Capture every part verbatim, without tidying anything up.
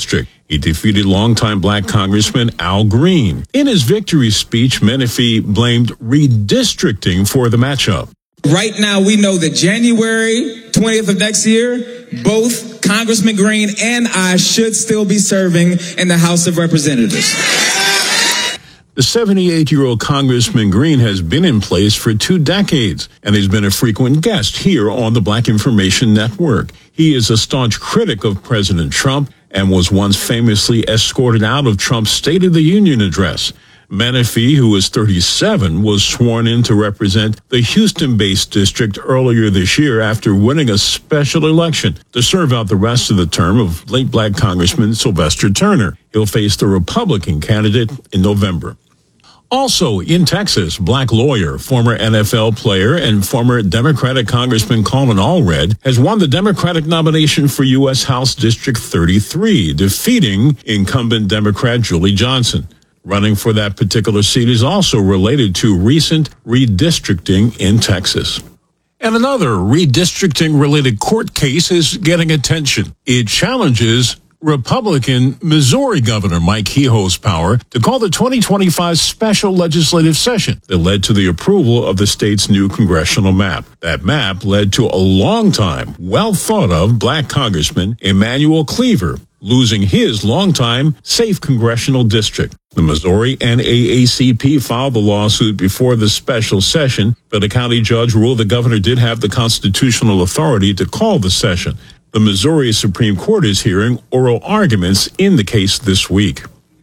district. He defeated longtime black Congressman Al Green. In his victory speech, Menifee blamed redistricting for the matchup. Right now, we know that January twentieth of next year, both Congressman Green and I should still be serving in the House of Representatives. The seventy-eight-year-old Congressman Green has been in place for two decades, and he's been a frequent guest here on the Black Information Network. He is a staunch critic of President Trump and was once famously escorted out of Trump's State of the Union address. Menifee, who is thirty-seven, was sworn in to represent the Houston-based district earlier this year after winning a special election to serve out the rest of the term of late black Congressman Sylvester Turner. He'll face the Republican candidate in November. Also in Texas, black lawyer, former N F L player, and former Democratic Congressman Colin Allred has won the Democratic nomination for U S House District thirty-three, defeating incumbent Democrat Julie Johnson. Running for that particular seat is also related to recent redistricting in Texas. And another redistricting-related court case is getting attention. It challenges Republican Missouri Governor Mike Kehoe's power to call the twenty twenty-five special legislative session that led to the approval of the state's new congressional map. That map led to a long-time, well-thought-of black Congressman Emanuel Cleaver losing his longtime safe congressional district. The Missouri N double A C P filed the lawsuit before the special session, but a county judge ruled the governor did have the constitutional authority to call the session. The Missouri Supreme Court is hearing oral arguments in the case this week.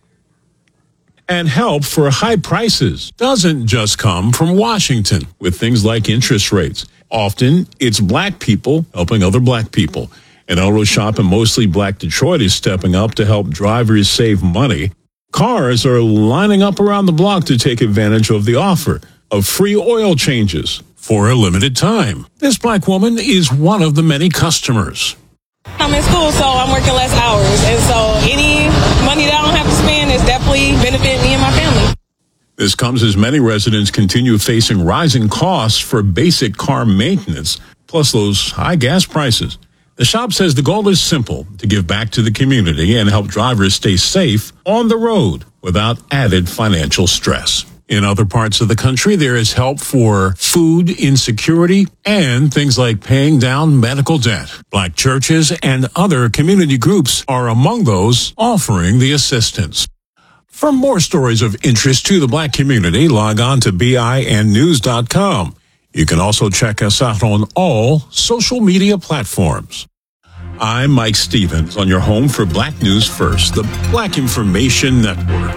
And help for high prices doesn't just come from Washington with things like interest rates. Often, it's black people helping other black people. An auto shop in mostly black Detroit is stepping up to help drivers save money. Cars are lining up around the block to take advantage of the offer of free oil changes for a limited time. This black woman is one of the many customers. I'm in school, so I'm working less hours, and so any money that I don't have to spend is definitely benefiting me and my family. This comes as many residents continue facing rising costs for basic car maintenance, plus those high gas prices. The shop says the goal is simple, to give back to the community and help drivers stay safe on the road without added financial stress. In other parts of the country, there is help for food insecurity and things like paying down medical debt. Black churches and other community groups are among those offering the assistance. For more stories of interest to the black community, log on to B I N news dot com. You can also check us out on all social media platforms. I'm Mike Stevens on your home for Black News First, the Black Information Network.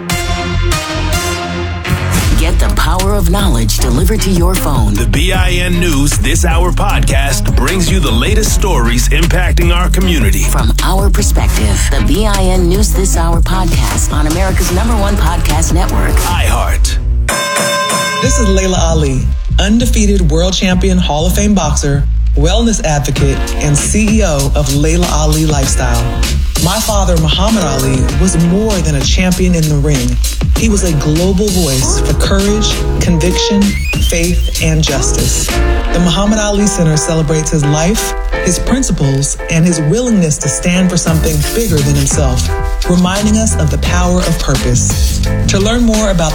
Get the power of knowledge delivered to your phone. The B I N News This Hour podcast brings you the latest stories impacting our community. From our perspective, the B I N News This Hour podcast on America's number one podcast network, iHeart. This is Layla Ali, undefeated world champion, Hall of Fame boxer, wellness advocate, and C E O of Layla Ali Lifestyle. My father, Muhammad Ali, was more than a champion in the ring. He was a global voice for courage, conviction, faith, and justice. The Muhammad Ali Center celebrates his life, his principles, and his willingness to stand for something bigger than himself, reminding us of the power of purpose. To learn more about